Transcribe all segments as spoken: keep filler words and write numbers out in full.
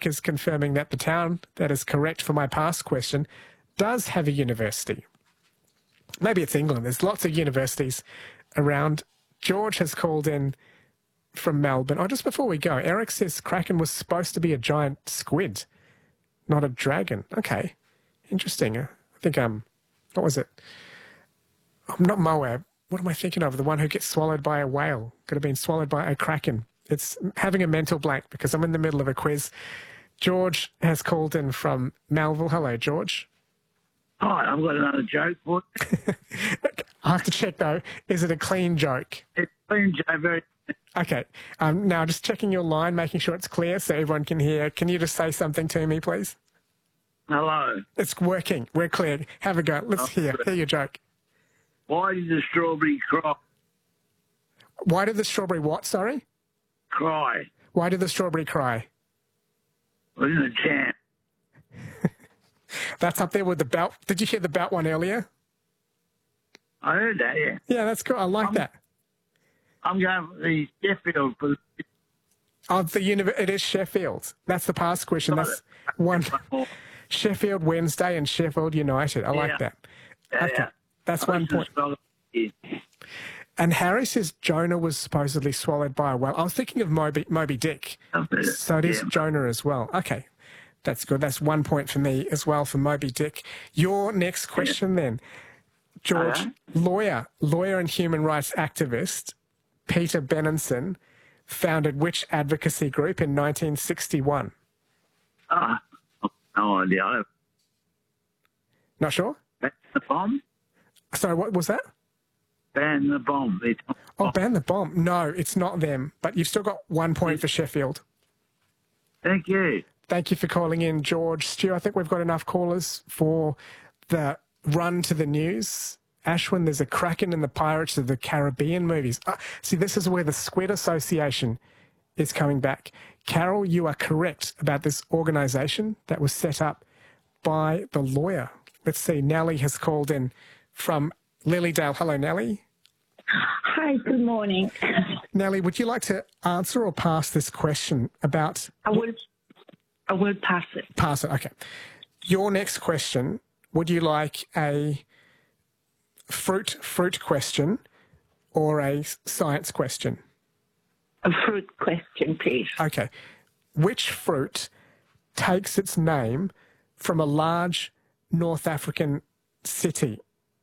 Eric is confirming that the town that is correct for my past question does have a university. Maybe it's England. There's lots of universities around. George has called in from Melbourne. Oh, just before we go, Eric says Kraken was supposed to be a giant squid, not a dragon. Okay, interesting. I think, um, what was it? I'm not Moab. What am I thinking of? The one who gets swallowed by a whale. Could have been swallowed by a kraken. It's having a mental blank because I'm in the middle of a quiz. George has called in from Melville. Hello, George. Hi, I've got another joke for you. I have to check, though. Is it a clean joke? It's a clean joke, very... Okay. Um, now, just checking your line, making sure it's clear so everyone can hear. Can you just say something to me, please? Hello. It's working. We're clear. Have a go. Let's hear, hear your joke. Why did the strawberry cry? Why did the strawberry what, sorry? Cry. Why did the strawberry cry? Well, in the jam. That's up there with the belt. Did you hear the belt one earlier? I heard that, yeah. Yeah, that's cool. I like I'm, that. I'm going for the Sheffield. For the... Oh, the univ- it is Sheffield. That's the past question. That's one. Sheffield Wednesday and Sheffield United. I yeah. like that. Yeah, okay. yeah. That's one point. And Harry says Jonah was supposedly swallowed by a whale. I was thinking of Moby, Moby Dick. So it is yeah. Jonah as well. Okay. That's good. That's one point for me as well for Moby Dick. Your next question then. George, uh-huh. lawyer, lawyer and human rights activist Peter Benenson founded which advocacy group in nineteen sixty-one? Uh, no idea. Not sure? Ban the bomb? Sorry, what was that? Ban the bomb. Oh, ban the bomb. No, it's not them. But you've still got one point for Sheffield. Thank you. Thank you for calling in, George. Stu, I think we've got enough callers for the run to the news. Ashwin, there's a Kraken in the Pirates of the Caribbean movies. Ah, see, this is where the Squid Association is coming back. Carol, you are correct about this organisation that was set up by the lawyer. Let's see, Nellie has called in from Lilydale. Hello, Nellie. Hi, good morning. Nellie, would you like to answer or pass this question about... I will, I will pass it. Pass it, okay. Your next question, would you like a fruit fruit question or a science question? A fruit question, please. Okay. Which fruit takes its name from a large North African city?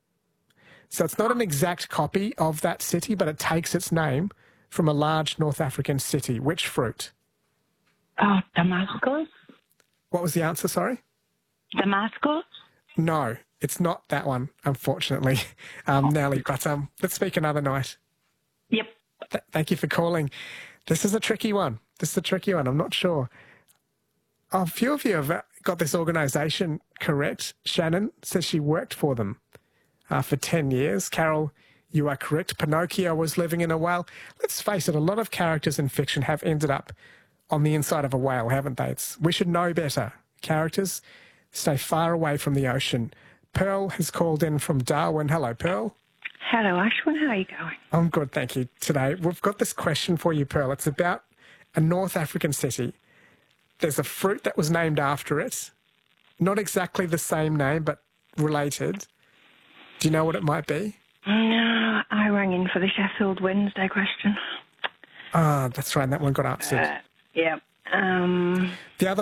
So it's not an exact copy of that city, but it takes its name from a large North African city. Which fruit? Oh, Damascus. What was the answer, sorry? Damascus? No, it's not that one, unfortunately, um, Nellie. But um, let's speak another night. Yep. Th- thank you for calling. This is a tricky one. This is a tricky one. I'm not sure. A few of you have got this organisation correct. Shannon says she worked for them uh, for ten years. Carol, you are correct. Pinocchio was living in a whale. Let's face it, a lot of characters in fiction have ended up on the inside of a whale, haven't they? It's, we should know better. Characters stay far away from the ocean. Pearl has called in from Darwin. Hello, Pearl. Hello, Ashwin. How are you going? I'm good, thank you. Today, we've got this question for you, Pearl. It's about a North African city. There's a fruit that was named after it. Not exactly the same name, but related. Do you know what it might be? No, I rang in for the Sheffield Wednesday question. Ah, that's right. That one got answered. Uh, yeah. Um, the other